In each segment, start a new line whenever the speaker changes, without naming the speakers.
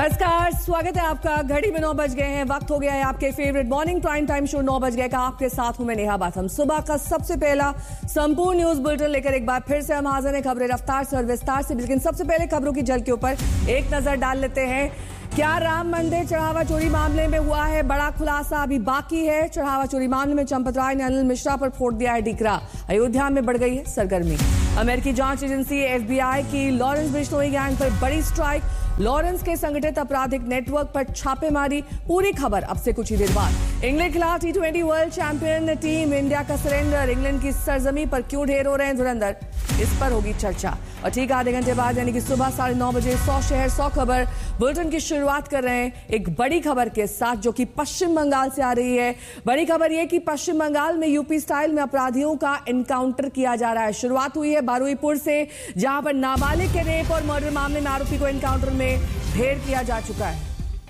नमस्कार, स्वागत है आपका। घड़ी में 9 बज गए हैं, वक्त हो गया है आपके favourite morning prime time show 9 बज गए का। आपके साथ हूं मैं नेहा बाथम। सुबह का सबसे पहला संपूर्ण न्यूज बुलेटिन लेकर एक बार फिर से हम हाजिर हैं, खबरें रफ्तार से और विस्तार से। लेकिन सबसे पहले खबरों की झलक के ऊपर एक नजर डाल लेते हैं। क्या राम मंदिर चढ़ावा चोरी मामले में हुआ है बड़ा खुलासा? अभी बाकी है। चढ़ावा चोरी मामले में चंपत राय ने अनिल मिश्रा पर फोड़ दिया है डीकरा। अयोध्या में बढ़ गई है सरगर्मी। अमेरिकी जांच एजेंसी FBI की लॉरेंस बिश्नोई गैंग पर बड़ी स्ट्राइक। लॉरेंस के संगठित आपराधिक नेटवर्क पर छापेमारी। पूरी खबर अब से कुछ ही देर बाद। इंग्लैंड के खिलाफ T20 world champion team India का सरेंडर। इंग्लैंड की सरजमी पर क्यों ढेर हो रहे हैं धुरंधर, इस पर होगी चर्चा। और ठीक आधे घंटे बाद यानी कि सुबह 9:30 बजे 100 शहर 100 खबर बुलेटिन की शुरुआत कर रहे हैं एक बड़ी खबर के साथ, जो कि पश्चिम बंगाल से आ रही है। बड़ी खबर यह कि पश्चिम बंगाल में यूपी स्टाइल में अपराधियों का एनकाउंटर किया जा रहा है। शुरुआत हुई है बारुईपुर से, जहां पर नाबालिग के रेप और मर्डर मामले में आरोपी को एनकाउंटर में ढेर किया जा चुका है।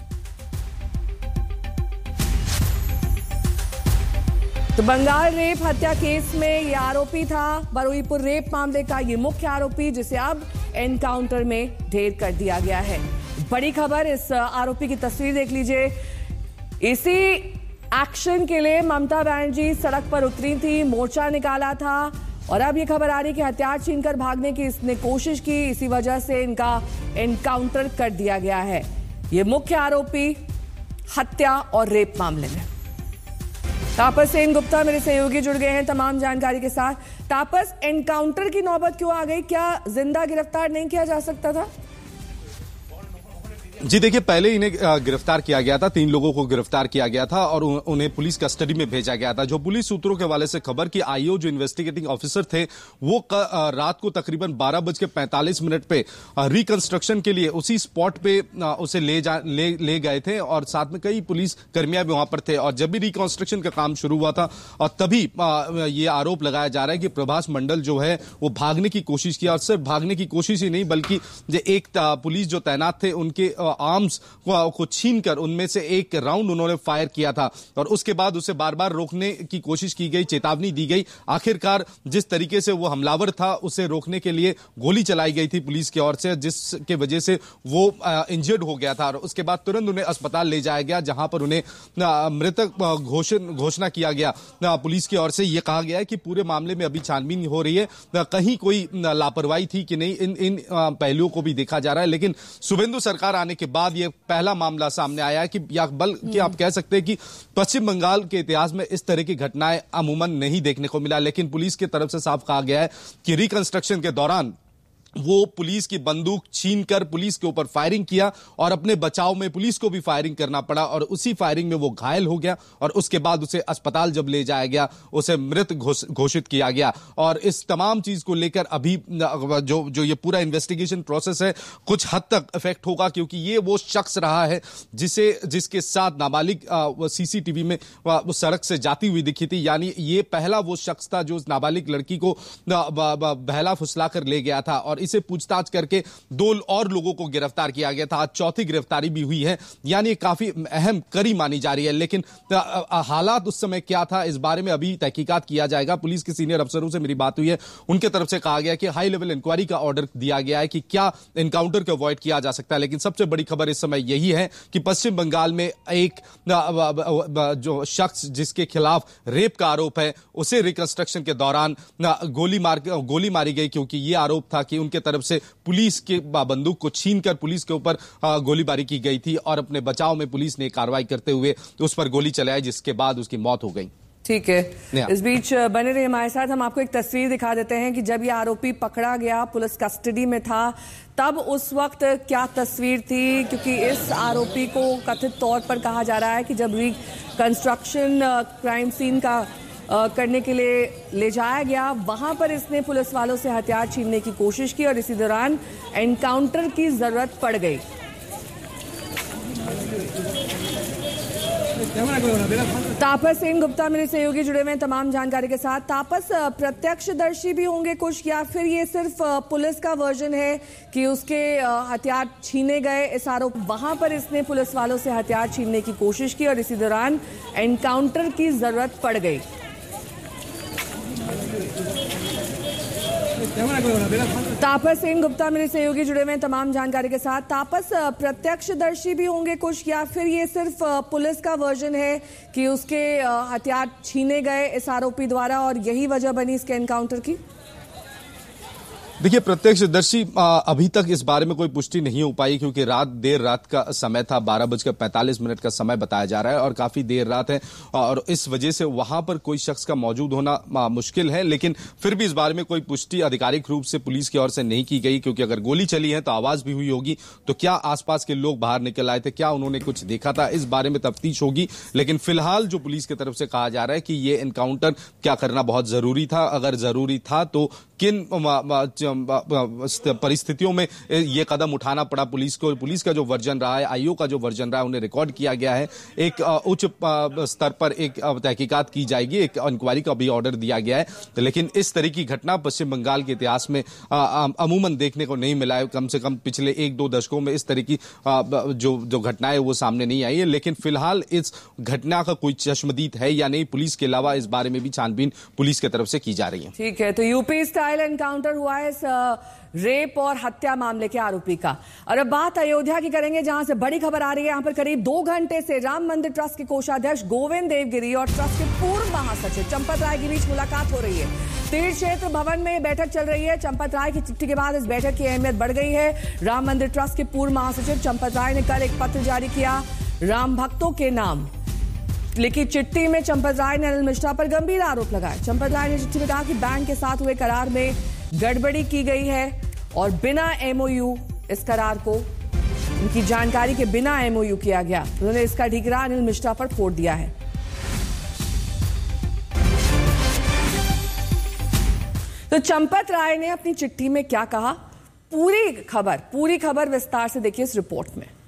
तो बंगाल रेप हत्या केस में यह आरोपी था, बारुईपुर रेप मामले का ये मुख्य आरोपी, जिसे अब एनकाउंटर में ढेर कर दिया गया है। बड़ी खबर, इस आरोपी की तस्वीर देख लीजिए। इसी एक्शन के लिए ममता बनर्जी सड़क पर उतरी थी, मोर्चा निकाला था, और अब ये खबर आ रही है कि हथियार छीनकर भागने की इसने कोशिश की, इसी वजह से इनका एनकाउंटर कर दिया गया है। ये मुख्य आरोपी हत्या और रेप मामले में। तापस सेन गुप्ता मेरे सहयोगी जुड़ गए हैं तमाम जानकारी के साथ। तापस, एनकाउंटर की नौबत क्यों आ गई? क्या जिंदा गिरफ्तार नहीं किया जा सकता था?
जी देखिए, पहले इन्हें गिरफ्तार किया गया था, 3 लोगों को गिरफ्तार किया गया था और उन्हें पुलिस कस्टडी में भेजा गया था। जो पुलिस सूत्रों के हवाले से खबर कि आईओ जो इन्वेस्टिगेटिंग ऑफिसर थे वो रात को तकरीबन 12:45 पे रिकंस्ट्रक्शन के लिए उसी स्पॉट पे उसे ले गए थे और साथ में कई पुलिस कर्मियां भी वहां पर थे। और जब भी रिकंस्ट्रक्शन का काम शुरू हुआ था और तभी ये आरोप लगाया जा रहा है कि प्रभास मंडल जो है वो भागने की कोशिश किया, और सिर्फ भागने की कोशिश ही नहीं बल्कि एक पुलिस जो तैनात थे उनके आर्म्स को छीनकर उनमें से एक राउंड उन्होंने फायर किया था, और उसके बाद उसे बार बार रोकने की कोशिश की गई, चेतावनी दी गई। आखिरकार जिस तरीके से वो हमलावर था उसे रोकने के लिए गोली चलाई गई थी पुलिस की ओर से, जिसके वजह से वो इंजर्ड हो गया था। और उसके बाद तुरंत उन्हें अस्पताल ले जाया गया, जहां पर उन्हें मृतक घोषणा किया गया। पुलिस की ओर से यह कहा गया है कि पूरे मामले में अभी छानबीन हो रही है, कहीं कोई लापरवाही थी कि नहीं, इन पहलुओं को भी देखा जा रहा है। लेकिन शुभेंदु सरकार आने के बाद यह पहला मामला सामने आया है कि बल्कि आप कह सकते हैं कि पश्चिम बंगाल के इतिहास में इस तरह की घटनाएं अमूमन नहीं देखने को मिला। लेकिन पुलिस की तरफ से साफ कहा गया है कि रिकंस्ट्रक्शन के दौरान वो पुलिस की बंदूक छीनकर पुलिस के ऊपर फायरिंग किया और अपने बचाव में पुलिस को भी फायरिंग करना पड़ा, और उसी फायरिंग में वो घायल हो गया और उसके बाद उसे अस्पताल जब ले जाया गया उसे मृत घोषित किया गया। और इस तमाम चीज को लेकर अभी जो ये पूरा इन्वेस्टिगेशन प्रोसेस है कुछ हद तक इफेक्ट होगा, क्योंकि ये वो शख्स रहा है जिसके साथ नाबालिग सीसीटीवी में वो सड़क से जाती हुई दिखी थी। यानी ये पहला वो शख्स था जो उस नाबालिग लड़की को बहला फुसला कर ले गया था, और इसे पूछताछ करके 2 और लोगों को गिरफ्तार किया गया था। आज चौथी गिरफ्तारी भी हुई है, यानी काफी अहम कड़ी मानी जा रही है। लेकिन हालात उस समय क्या था इस बारे में अभी तहकीकात किया जाएगा। पुलिस के सीनियर अफसरों से मेरी बात हुई है, उनके तरफ से कहा गया कि हाई लेवल इंक्वायरी का ऑर्डर दिया गया है कि क्या एनकाउंटर को अवॉइड किया जा सकता है। लेकिन सबसे बड़ी खबर इस समय यही है कि पश्चिम बंगाल में एक जो शख्स जिसके खिलाफ रेप का आरोप है उसे रिकंस्ट्रक्शन के दौरान गोली मारी गई, क्योंकि यह आरोप था कि उनके तरफ से पुलिस के बंदूक को छीनकर पुलिस के ऊपर गोलीबारी की गई थी, और अपने बचाव में पुलिस ने कार्रवाई करते हुए उस पर गोली चलाई, जिसके बाद उसकी मौत हो गई।
ठीक है, इस बीच बने रहे हमारे साथ। हम आपको एक तस्वीर दिखा देते हैं कि जब यह आरोपी पकड़ा गया, पुलिस कस्टडी में था, तब उस वक्त क्या तस्वीर थी, क्योंकि इस आरोपी को कथित तौर पर कहा जा रहा है कि जब रिकंस्ट्रक्शन क्राइम सीन का करने के लिए ले जाया गया, वहां पर इसने पुलिस वालों से हथियार छीनने की कोशिश की और इसी दौरान एनकाउंटर की जरूरत पड़ गई। तापस सेन गुप्ता मेरे सहयोगी जुड़े हुए हैं तमाम जानकारी के साथ। तापस, प्रत्यक्षदर्शी भी होंगे कुछ, या फिर ये सिर्फ पुलिस का वर्जन है कि उसके हथियार छीने गए? इस आरोप वहां पर इसने पुलिस वालों से हथियार छीनने की कोशिश की और इसी दौरान एनकाउंटर की जरूरत पड़ गई। तापस सिंह गुप्ता मेरे सहयोगी जुड़े हुए हैं तमाम जानकारी के साथ। तापस, प्रत्यक्षदर्शी भी होंगे कुछ, या फिर ये सिर्फ पुलिस का वर्जन है कि उसके हथियार छीने गए इस आरोपी द्वारा और यही वजह बनी इसके एनकाउंटर की?
देखिए, प्रत्यक्षदर्शी अभी तक इस बारे में कोई पुष्टि नहीं हो पाई, क्योंकि देर रात का समय था, 12:45 का समय बताया जा रहा है और काफी देर रात है और इस वजह से वहां पर कोई शख्स का मौजूद होना मुश्किल है। लेकिन फिर भी इस बारे में कोई पुष्टि आधिकारिक रूप से पुलिस की ओर से नहीं की गई, क्योंकि अगर गोली चली है तो आवाज भी हुई होगी, तो क्या आसपास के लोग बाहर निकल आए थे, क्या उन्होंने कुछ देखा था, इस बारे में तफ्तीश होगी। लेकिन फिलहाल जो पुलिस की तरफ से कहा जा रहा है कि ये एनकाउंटर क्या करना बहुत जरूरी था, अगर जरूरी था तो किन परिस्थितियों में यह कदम उठाना पड़ा पुलिस को। पुलिस का जो वर्जन रहा है, आईओ का जो वर्जन रहा है, उन्हें रिकॉर्ड किया गया है। एक उच्च स्तर पर एक तहकीकात की जाएगी, एक इंक्वायरी का भी ऑर्डर दिया गया है। लेकिन इस तरह की घटना पश्चिम बंगाल के इतिहास में अमूमन देखने को नहीं मिला है। कम से कम पिछले 1-2 दशकों में इस तरह की जो घटनाएं वो सामने नहीं आई है। लेकिन फिलहाल इस घटना का कोई चश्मदीद है या नहीं, पुलिस के अलावा इस बारे में भी छानबीन पुलिस की तरफ से की जा रही है।
ठीक है, तो यूपी स्टाइल एनकाउंटर हुआ है रेप और हत्या मामले के आरोपी का। और अब बात अयोध्या की करेंगे, जहां से बड़ी खबर आ रही है। यहां पर करीब 2 घंटे से राम मंदिर ट्रस्ट के कोषाध्यक्ष गोविंद देवगिरी और ट्रस्ट के पूर्व महासचिव चंपत राय के बीच मुलाकात हो रही है। तीर्थ क्षेत्र भवन में बैठक चल रही है। चंपत राय की चिट्ठी के बाद इस बैठक की अहमियत बढ़ गई है। राम मंदिर ट्रस्ट के पूर्व महासचिव चंपत राय ने कल एक पत्र जारी किया राम भक्तों के नाम लिखी चिट्ठी में चंपत राय ने अनिल मिश्रा पर गंभीर आरोप लगाए। चंपत राय ने चिट्ठी में कहा कि बैंक के साथ हुए करार में गड़बड़ी की गई है और बिना एमओयू इस करार को उनकी जानकारी के बिना एमओयू किया गया। उन्होंने इसका ठिकरा अनिल मिश्रा पर फोड़ दिया है। तो चंपत राय ने अपनी चिट्ठी में क्या कहा, पूरी खबर विस्तार से देखिए इस रिपोर्ट में।